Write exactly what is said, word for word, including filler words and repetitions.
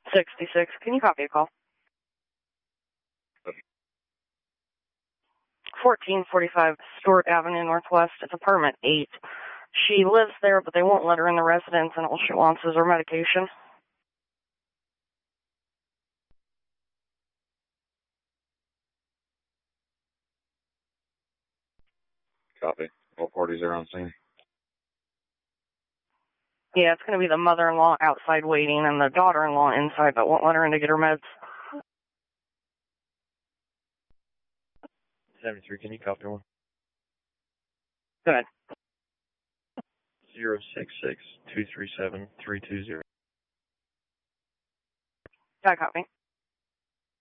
sixty-six, can you copy a call? fourteen forty-five Stewart Avenue Northwest. It's apartment eight. She lives there, but they won't let her in the residence, and all she wants is her medication. Copy. All parties are on scene. Yeah, it's going to be the mother-in-law outside waiting and the daughter-in-law inside, but won't let her in to get her meds. seventy-three, can you copy one? Go ahead. zero six six two three seven three two zero. Yeah, copy.